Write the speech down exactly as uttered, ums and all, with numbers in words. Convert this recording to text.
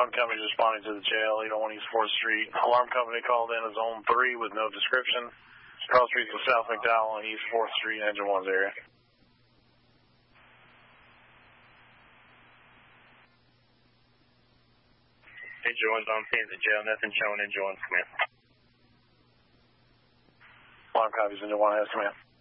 Alarm company responding to the jail, eight oh one East fourth Street. Alarm company called in a zone three with no description. Cross streets of South McDowell and East fourth Street, engine one's area. Engine one's on scene at the jail, nothing showing engine one's command. Alarm copies, engine one has command.